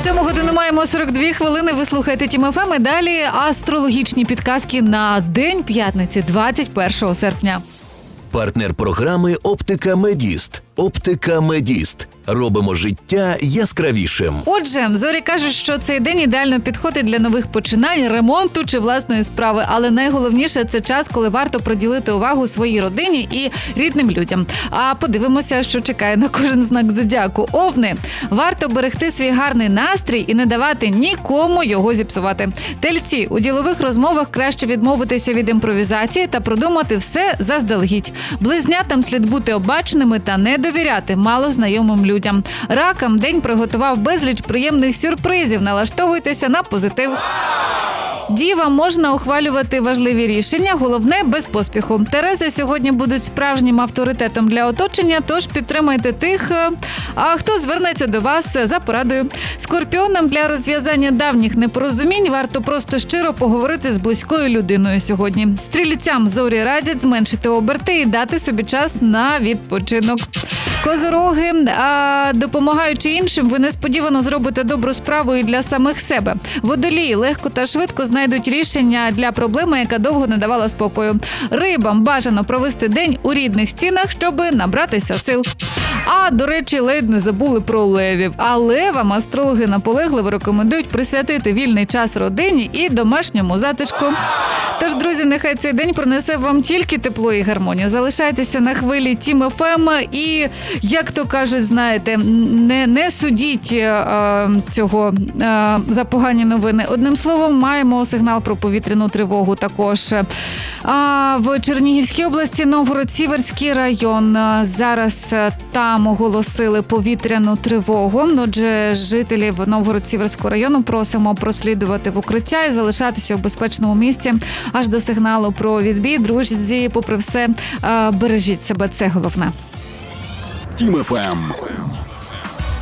7:00 маємо 42 хвилини. Ви слухаєте Тім ФМ. І далі астрологічні підказки на день п'ятниці, 21 серпня. Партнер програми «Оптика Медіст». «Оптика Медіст». Робимо життя яскравішим. Отже, зорі кажуть, що цей день ідеально підходить для нових починань, ремонту чи власної справи. Але найголовніше – це час, коли варто приділити увагу своїй родині і рідним людям. А подивимося, що чекає на кожен знак зодіаку. Овни. Варто берегти свій гарний настрій і не давати нікому його зіпсувати. Тельці. У ділових розмовах краще відмовитися від імпровізації та продумати все заздалегідь. Близнятам слід бути обачними та не довіряти малознайомим людям. Ракам день приготував безліч приємних сюрпризів. Налаштовуйтеся на позитив. Дівам можна ухвалювати важливі рішення, головне – без поспіху. Терези сьогодні будуть справжнім авторитетом для оточення, тож підтримайте тих, хто звернеться до вас за порадою. Скорпіонам для розв'язання давніх непорозумінь варто просто щиро поговорити з близькою людиною сьогодні. Стрільцям зорі радять зменшити оберти і дати собі час на відпочинок. Козороги, допомагаючи іншим, ви несподівано зробите добру справу і для самих себе. Водолії легко та швидко знайдуть рішення для проблеми, яка довго не давала спокою. Рибам бажано провести день у рідних стінах, щоб набратися сил. До речі, ледь не забули про левів. А левам астрологи наполегливо рекомендують присвятити вільний час родині і домашньому затишку. Тож, друзі, нехай цей день принесе вам тільки тепло і гармонію. Залишайтеся на хвилі Тім ФМ і, як то кажуть, знаєте, не судіть цього за погані новини. Одним словом, маємо сигнал про повітряну тривогу також. В Чернігівській області Новгород-Сіверський район. Зараз там оголосили повітряну тривогу. Отже, жителів Новгород-Сіверського району просимо прослідувати в укриття і залишатися у безпечному місці аж до сигналу про відбій. Друзі, попри все, бережіть себе, це головне. Тім ФМ.